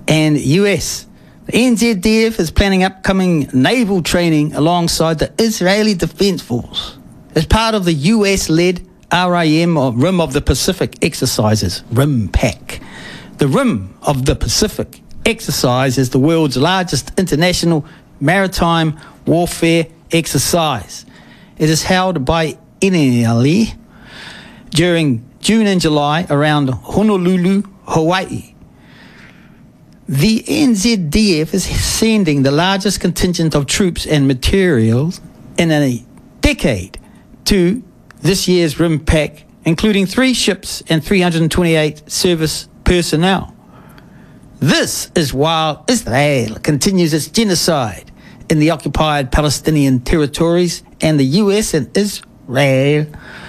and US. The NZDF is planning upcoming naval training alongside the Israeli Defense Force as part of the US-led RIM, or Rim of the Pacific exercises, RIMPAC. The Rim of the Pacific exercise is the world's largest international maritime warfare exercise. It is held biennially during June and July around Honolulu, Hawaii. The NZDF is sending the largest contingent of troops and materials in a decade to this year's RIMPAC, including 3 ships and 328 service personnel. This is while Israel continues its genocide in the occupied Palestinian territories, and the US and Israel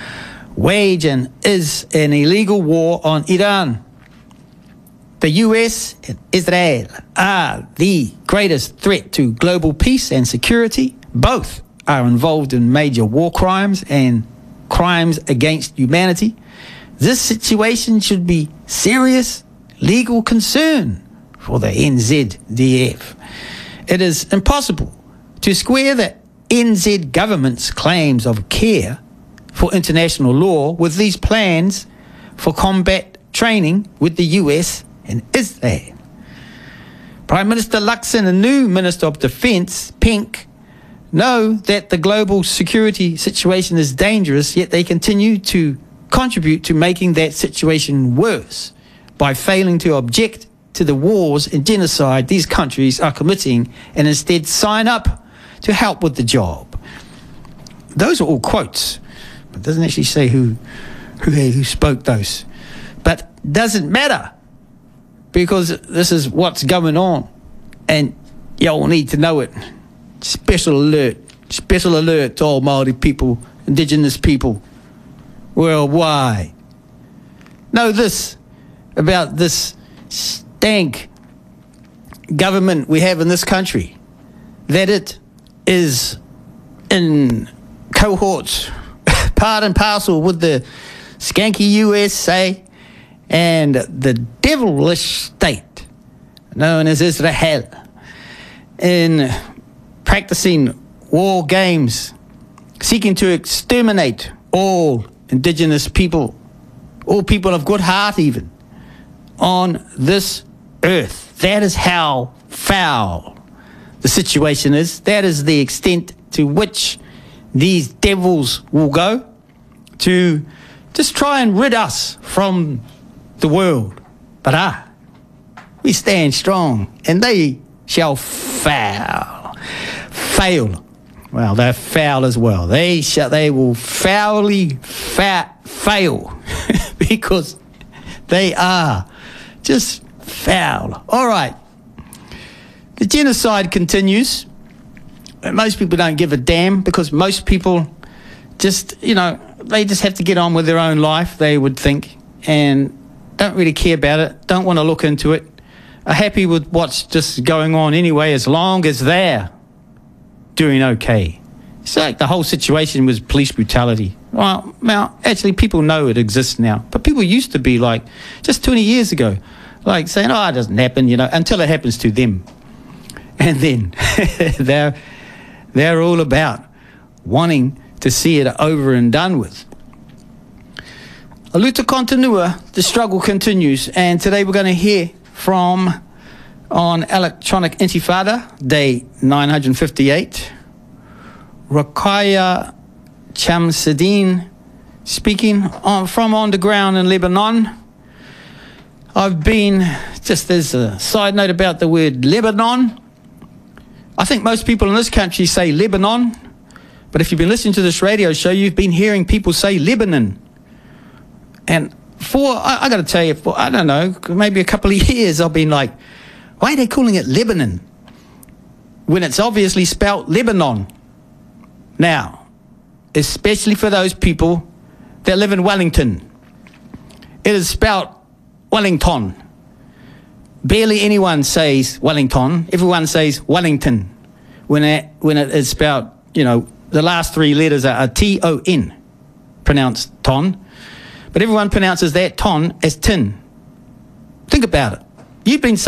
wage an illegal war on Iran. The US and Israel are the greatest threat to global peace and security. Both are involved in major war crimes and crimes against humanity. This situation should be serious legal concern for the NZDF. It is impossible to square the NZ government's claims of care for international law with these plans for combat training with the US and Israel. Prime Minister Luxon and new Minister of Defence, Pink, know that the global security situation is dangerous, yet they continue to contribute to making that situation worse by failing to object to the wars and genocide these countries are committing and instead sign up to help with the job. Those are all quotes, but it doesn't actually say who spoke those. But doesn't matter, because this is what's going on, and y'all need to know it. Special alert to all Māori people, Indigenous people worldwide. Know this about this stank government we have in this country, that it is in cohorts, part and parcel with the skanky USA and the devilish state known as Israel, in practicing war games, seeking to exterminate all Indigenous people, all people of good heart even, on this earth. That is how foul the situation is. That is the extent to which these devils will go to just try and rid us from the world. But we stand strong, and they shall fail. Well, they're foul as well. They will foully fail because they are just foul. All right. The genocide continues. Most people don't give a damn, because most people just, they just have to get on with their own life, they would think, and don't really care about it, don't want to look into it, are happy with what's just going on anyway, as long as they're doing okay. It's like the whole situation with police brutality. Well, now, actually, people know it exists now, but people used to be like, just 20 years ago, like saying, it doesn't happen, until it happens to them. And then they're all about wanting to see it over and done with. A luta continua, the struggle continues, and today we're going to hear from, on Electronic Intifada, day 958, Rokhaya Chamseddine speaking from on the ground in Lebanon. I've been, just as a side note about the word Lebanon, I think most people in this country say Lebanon, but if you've been listening to this radio show, you've been hearing people say Lebanon. And I got to tell you, for, I don't know, maybe a couple of years, I've been like, why are they calling it Lebanon when it's obviously spelt Lebanon? Now, especially for those people that live in Wellington, it is spelt Wellington. Barely anyone says Wellington. Everyone says Wellington when it is spelled, the last 3 letters are T-O-N, pronounced ton. But everyone pronounces that ton as tin. Think about it. You've been